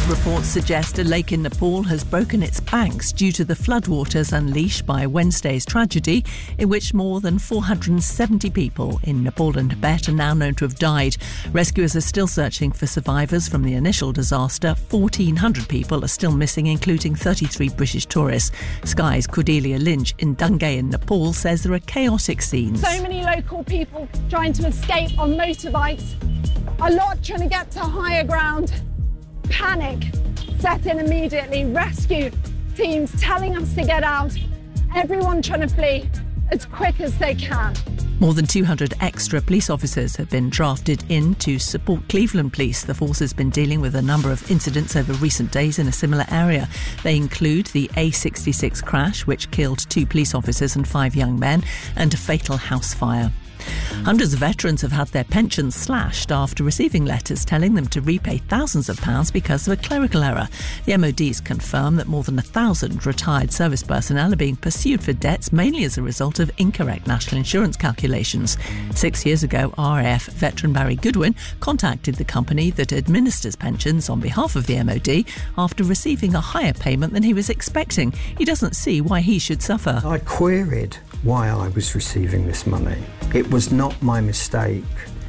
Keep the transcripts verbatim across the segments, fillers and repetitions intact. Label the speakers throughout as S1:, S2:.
S1: Reports suggest a lake in Nepal has broken its banks due to the floodwaters unleashed by Wednesday's tragedy, in which more than four hundred seventy people in Nepal and Tibet are now known to have died. Rescuers are still searching for survivors from the initial disaster. fourteen hundred people are still missing, including thirty-three British tourists. Sky's Cordelia Lynch in Dungay in Nepal says there are chaotic scenes.
S2: So many local people trying to escape on motorbikes, a lot trying to get to higher ground. Panic set in immediately, rescue teams telling us to get out, everyone trying to flee as quick as they can.
S1: More than two hundred extra police officers have been drafted in to support Cleveland Police. The force has been dealing with a number of incidents over recent days in a similar area. They include the A sixty-six crash, which killed two police officers and five young men, and a fatal house fire. Hundreds of veterans have had their pensions slashed after receiving letters telling them to repay thousands of pounds because of a clerical error. The M O D's confirmed that more than a thousand retired service personnel are being pursued for debts, mainly as a result of incorrect national insurance calculations. Six years ago, R A F veteran Barry Goodwin contacted the company that administers pensions on behalf of the M O D after receiving a higher payment than he was expecting. He doesn't see why he should suffer.
S3: I queried why I was receiving this money. It was not my mistake.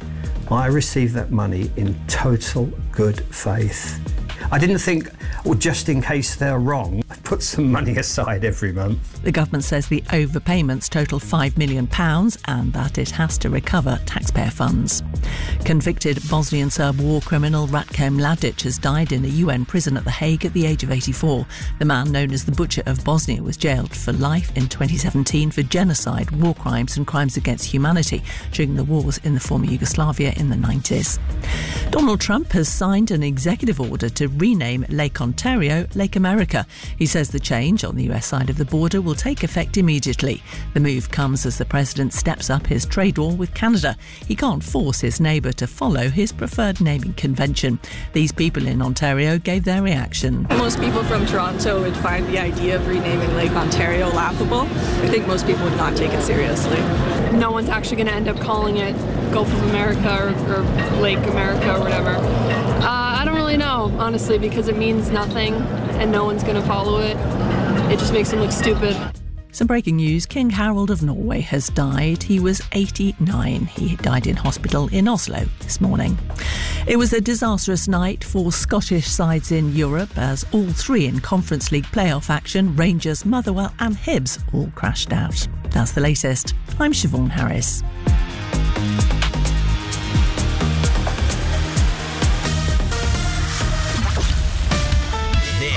S3: I received that money in total good faith. I didn't think, well, just in case they're wrong, I put some money aside every month.
S1: The government says the overpayments total five million pounds and that it has to recover taxpayer funds. Convicted Bosnian Serb war criminal Ratko Mladic has died in a U N prison at The Hague at the age of eighty-four. The man, known as the Butcher of Bosnia, was jailed for life in twenty seventeen for genocide, war crimes and crimes against humanity during the wars in the former Yugoslavia in the nineties. Donald Trump has signed an executive order to rename Lake Ontario Lake America. He says the change on the U S side of the border will take effect immediately. The move comes as the president steps up his trade war with Canada. He can't force his neighbour to follow his preferred naming convention. These people in Ontario gave their reaction.
S4: Most people from Toronto would find the idea of renaming Lake Ontario laughable. I think most people would not take it seriously.
S5: No one's actually going to end up calling it Gulf of America or, or Lake America or whatever. Uh, I don't really know, honestly, because it means nothing and no one's going to follow it. It just makes them look stupid.
S1: Some breaking news. King Harold of Norway has died. He was eighty-nine. He died in hospital in Oslo this morning. It was a disastrous night for Scottish sides in Europe as all three in Conference League playoff action, Rangers, Motherwell and Hibs, all crashed out. That's the latest. I'm Siobhan Harris.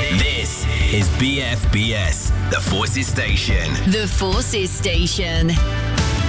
S6: This is B F B S, the Forces Station.
S7: The Forces Station.